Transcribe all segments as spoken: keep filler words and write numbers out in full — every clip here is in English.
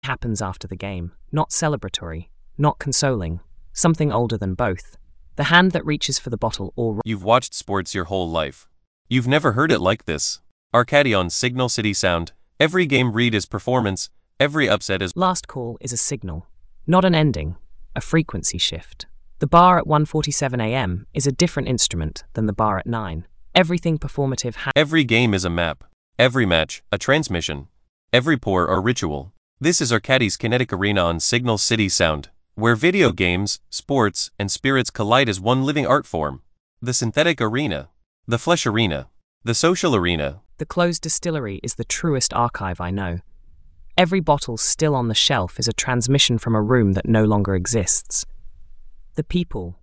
Happens after the game, not celebratory, not consoling, something older than both. The hand that reaches for the bottle or... You've watched sports your whole life. You've never heard it like this. Arcady on Signal City Sound. Every game read is performance, every upset is... Last call is a signal, not an ending, a frequency shift. The bar at one forty-seven a m is a different instrument than the bar at nine. Everything performative ha- Every game is a map. Every match, a transmission. Every pour or ritual. This is Arcady's Kinetic Arena on Signal City Sound, where video games, sports, and spirits collide as one living art form. The synthetic arena. The flesh arena. The social arena. The closed distillery is the truest archive I know. Every bottle still on the shelf is a transmission from a room that no longer exists. The people.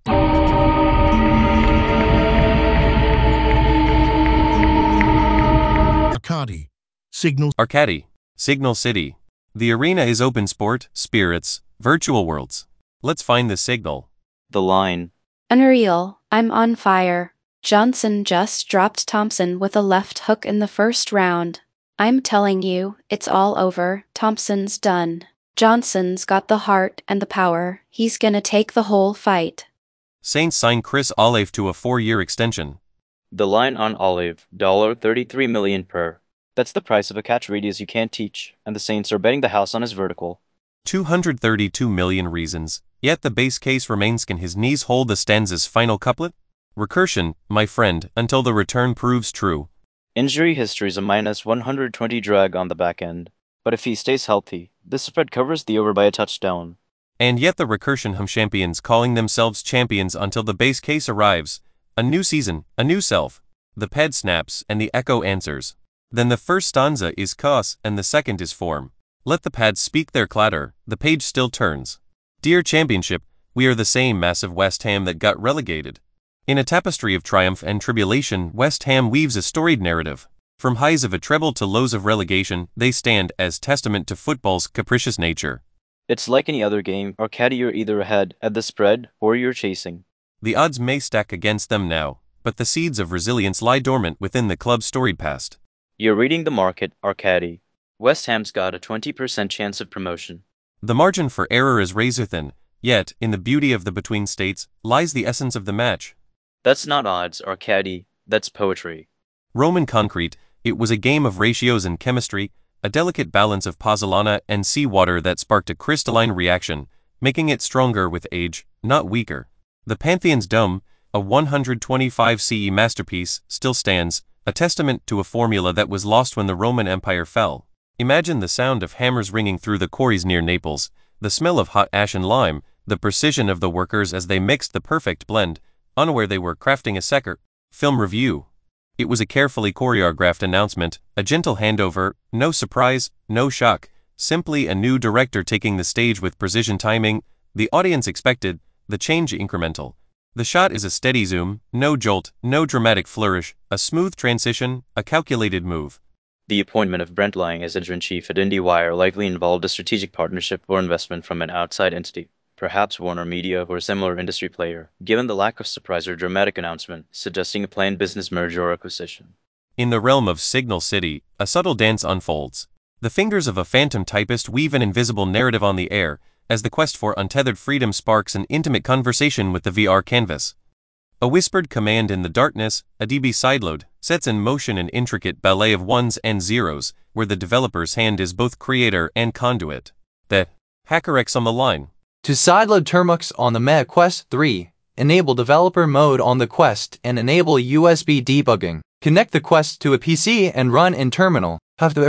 Arcady. Signal. Arcady. Signal City. The arena is open sport, spirits, virtual worlds. Let's find the signal. The line. Unreal, I'm on fire. Johnson just dropped Thompson with a left hook in the first round. I'm telling you, it's all over. Thompson's done. Johnson's got the heart and the power. He's gonna take the whole fight. Saints sign Chris Olave to a four-year extension. The line on Olive, thirty-three million dollars per. That's the price of a catch radius you can't teach, and the Saints are betting the house on his vertical. two hundred thirty-two million reasons, yet the base case remains: can his knees hold the stanza's final couplet? Recursion, my friend, until the return proves true. Injury history's a minus one hundred twenty drag on the back end, but if he stays healthy, this spread covers the over by a touchdown. And yet the Recursion hum champions calling themselves champions until the base case arrives. A new season, a new self. The ped snaps and the echo answers. Then the first stanza is cos and the second is form. Let the pads speak their clatter, the page still turns. Dear Championship, we are the same massive West Ham that got relegated. In a tapestry of triumph and tribulation, West Ham weaves a storied narrative. From highs of a treble to lows of relegation, they stand as testament to football's capricious nature. It's like any other game. Arcady, you're either ahead at the spread or you're chasing. The odds may stack against them now, but the seeds of resilience lie dormant within the club's storied past. You're reading the market, Arcady. West Ham's got a twenty percent chance of promotion. The margin for error is razor thin, yet, in the beauty of the between states, lies the essence of the match. That's not odds, Arcady, that's poetry. Roman concrete, it was a game of ratios and chemistry, a delicate balance of pozzolana and seawater that sparked a crystalline reaction, making it stronger with age, not weaker. The Pantheon's dome, a one hundred twenty-five C E masterpiece, still stands, a testament to a formula that was lost when the Roman Empire fell. Imagine the sound of hammers ringing through the quarries near Naples, the smell of hot ash and lime, the precision of the workers as they mixed the perfect blend, unaware they were crafting a second film review. It was a carefully choreographed announcement, a gentle handover, no surprise, no shock, simply a new director taking the stage with precision timing. The audience expected, the change incremental. The shot is a steady zoom, no jolt, no dramatic flourish, a smooth transition, a calculated move. The appointment of Brent Lang as editor-in-chief at IndieWire likely involved a strategic partnership or investment from an outside entity, perhaps Warner Media or a similar industry player, given the lack of surprise or dramatic announcement, suggesting a planned business merger or acquisition. In the realm of Signal City, a subtle dance unfolds. The fingers of a phantom typist weave an invisible narrative on the air, as the quest for untethered freedom sparks an intimate conversation with the V R canvas. A whispered command in the darkness, a D B sideload, sets in motion an intricate ballet of ones and zeros, where the developer's hand is both creator and conduit. The HackerX on the line. To sideload Termux on the Meta Quest three, enable developer mode on the Quest and enable U S B debugging. Connect the Quest to a P C and run in terminal.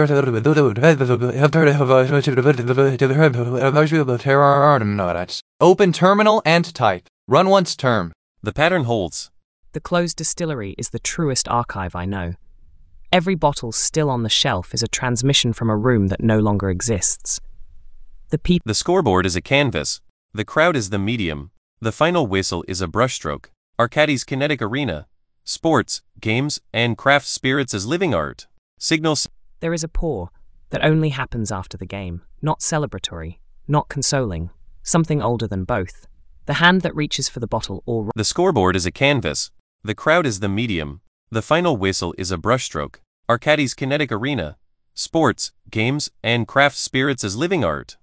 Open terminal and type. Run once term. The pattern holds. The closed distillery is the truest archive I know. Every bottle still on the shelf is a transmission from a room that no longer exists. The people. The scoreboard is a canvas. The crowd is the medium. The final whistle is a brushstroke. Arcady's Kinetic Arena. Sports, games, and craft spirits as living art. Signals. There is a pour that only happens after the game, not celebratory, not consoling, something older than both. The hand that reaches for the bottle or... The scoreboard is a canvas. The crowd is the medium. The final whistle is a brushstroke. Arcady's Kinetic Arena. Sports, games, and craft spirits as living art.